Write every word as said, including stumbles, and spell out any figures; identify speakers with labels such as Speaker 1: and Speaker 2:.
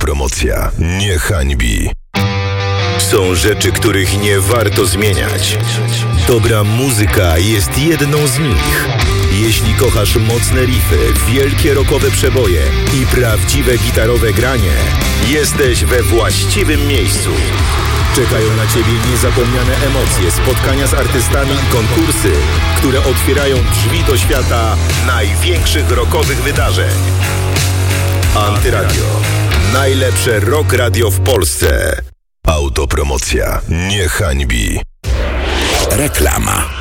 Speaker 1: Autopromocja nie hańbi.
Speaker 2: Są rzeczy, których nie warto zmieniać. Dobra muzyka jest jedną z nich. Jeśli kochasz mocne riffy, wielkie rockowe przeboje i prawdziwe gitarowe granie, jesteś we właściwym miejscu. Czekają na Ciebie niezapomniane emocje, spotkania z artystami i konkursy, które otwierają drzwi do świata największych rockowych wydarzeń. Antyradio. Najlepsze rock radio w Polsce.
Speaker 1: Autopromocja nie hańbi.
Speaker 3: Reklama.